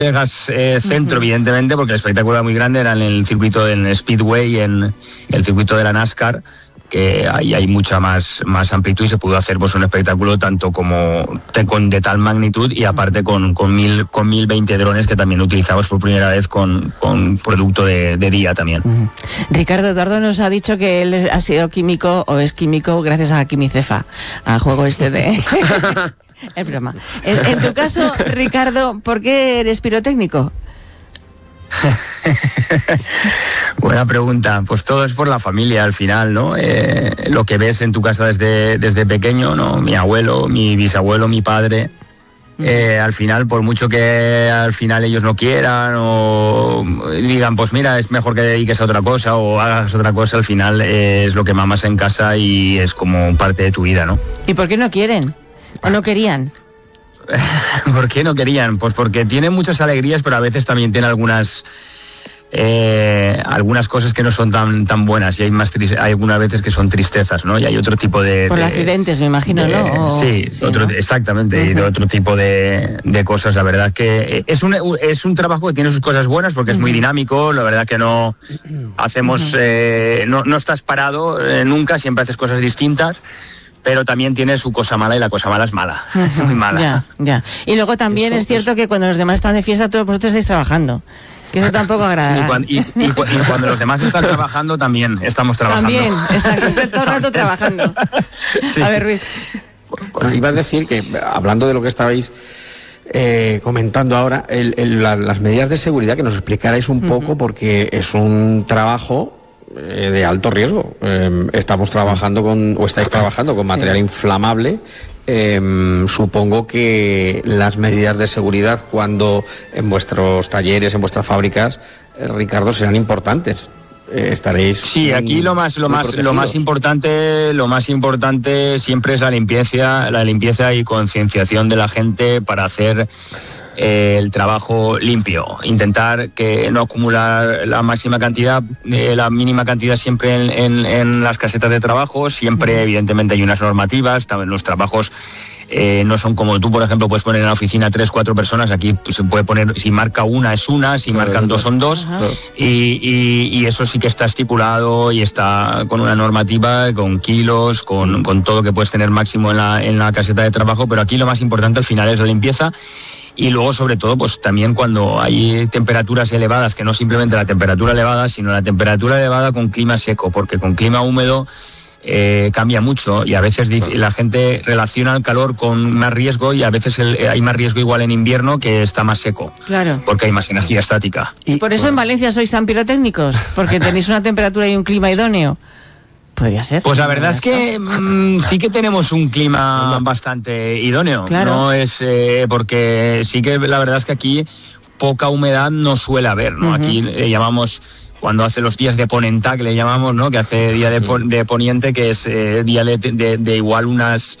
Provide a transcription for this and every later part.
Vegas centro, evidentemente, porque el espectáculo era muy grande, era en el circuito del Speedway, en el circuito de la NASCAR, que ahí hay mucha más amplitud y se pudo hacer pues un espectáculo tanto como de tal magnitud y aparte con 1020 drones que también utilizamos por primera vez con producto de día también. Ricardo, Eduardo nos ha dicho que él ha sido químico o es químico gracias a Quimicefa, al juego este de... Es broma. En tu caso, Ricardo, ¿por qué eres pirotécnico? Buena pregunta. Pues todo es por la familia al final, ¿no? Lo que ves en tu casa desde pequeño, ¿no? Mi abuelo, mi bisabuelo, mi padre. Al final, por mucho que al final ellos no quieran o digan, pues mira, es mejor que dediques a otra cosa o hagas otra cosa, al final es lo que mamas en casa y es como parte de tu vida, ¿no? ¿Y por qué no quieren? ¿O no querían? ¿Por qué no querían? Pues porque tiene muchas alegrías, pero a veces también tiene algunas cosas que no son tan buenas y hay algunas veces que son tristezas, ¿no? Y hay otro tipo de... Por accidentes, me imagino, ¿no? Sí, ¿no? Exactamente, y de otro tipo de cosas. La verdad que es un trabajo que tiene sus cosas buenas porque es muy dinámico, la verdad que no hacemos... no estás parado nunca, siempre haces cosas distintas. Pero también tiene su cosa mala y la cosa mala es mala, es muy mala. Ya. Y luego también es cierto que cuando los demás están de fiesta, todos vosotros estáis trabajando, que eso tampoco agrada. Sí, y cuando los demás están trabajando, también estamos trabajando. También, exacto, todo el rato trabajando. Sí. A ver, Ruiz. Bueno, iba a decir que, hablando de lo que estabais comentando ahora, las medidas de seguridad, que nos explicarais un poco, porque es un trabajo... de alto riesgo. Estáis trabajando con material inflamable. Supongo que las medidas de seguridad cuando en vuestros talleres, en vuestras fábricas, Ricardo, serán importantes. Estaréis... Sí, aquí lo más importante siempre es la limpieza y concienciación de la gente para hacer el trabajo limpio, intentar que no acumular la mínima cantidad siempre en las casetas de trabajo. Siempre evidentemente hay unas normativas, también los trabajos no son como tú, por ejemplo, puedes poner en la oficina 3-4 personas, aquí pues, se puede poner, si marca una es una, si marcan dos son dos, y eso sí que está estipulado y está con una normativa, con kilos, con todo que puedes tener máximo en la caseta de trabajo, pero aquí lo más importante al final es la limpieza. Y luego, sobre todo, pues también cuando hay temperaturas elevadas, que no simplemente la temperatura elevada, sino la temperatura elevada con clima seco, porque con clima húmedo cambia mucho y a veces la gente relaciona el calor con más riesgo y a veces hay más riesgo igual en invierno que está más seco. Claro. Porque hay más energía estática. Y por eso en Valencia sois tan pirotécnicos, porque tenéis una temperatura y un clima idóneo. Podría ser. Pues la verdad es que sí que tenemos un clima bastante idóneo. Claro. No es porque sí que la verdad es que aquí poca humedad no suele haber, ¿no? Aquí le llamamos, cuando hace los días de ponenta, que le llamamos, ¿no? Que hace día de poniente, que es día de igual unas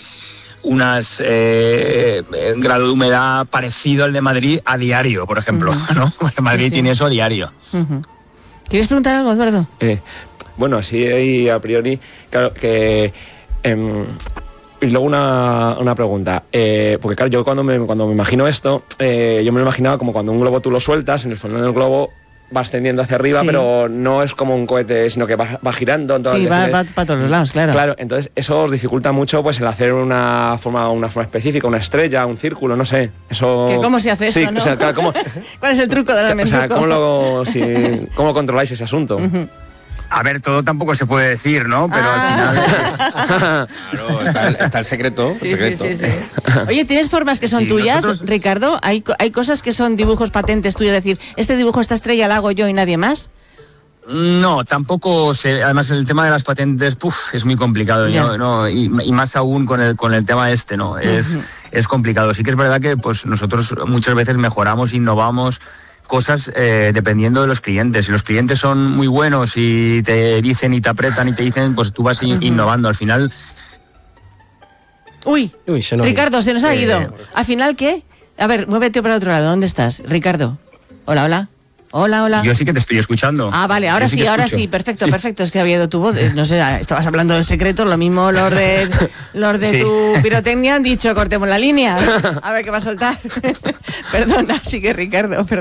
grado de humedad parecido al de Madrid a diario, por ejemplo, ¿no? Porque Madrid tiene eso a diario. ¿Quieres preguntar algo, Eduardo? Bueno, así a priori, claro que... y luego una pregunta, porque claro, yo cuando me imagino esto, yo me lo imaginaba como cuando un globo tú lo sueltas, en el fondo del globo vas tendiendo hacia arriba, pero no es como un cohete, sino que va girando. Sí, va para todos los lados, claro. Claro, entonces eso os dificulta mucho pues el hacer una forma específica, una estrella, un círculo, no sé. Eso... ¿Cómo se hace esto, no? O sea, claro, ¿cómo... ¿Cuál es el truco? Dame el truco. ¿Cómo controláis ese asunto? A ver, todo tampoco se puede decir, ¿no? Pero al final... Claro, está el secreto. Sí. Oye, ¿tienes formas que son tuyas, nosotros... Ricardo? ¿Hay cosas que son dibujos patentes tuyos? Es decir, este dibujo, esta estrella la hago yo y nadie más. No, tampoco sé. Además, el tema de las patentes es muy complicado, ¿no? Y más aún con el tema este, ¿no? Es complicado. Sí que es verdad que pues nosotros muchas veces mejoramos, innovamos cosas dependiendo de los clientes. Si los clientes son muy buenos y te dicen y te apretan y te dicen, pues tú vas innovando. Al final... Uy, Ricardo, se nos ha ido. ¿Al final qué? A ver, muévete para otro lado. ¿Dónde estás, Ricardo? Hola. Hola, hola. Yo sí que te estoy escuchando. Ah, vale, ahora sí, perfecto, perfecto. Es que había ido tu voz, no sé, estabas hablando de secretos, lo mismo los de tu pirotecnia han dicho cortemos la línea, a ver qué va a soltar. Perdona, sí que Ricardo,